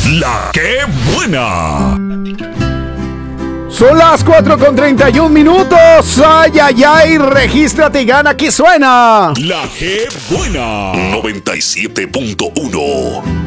La que buena. Son las 4:31. Ay, ay, ay, regístrate y gana, aquí suena La que buena. 97.1.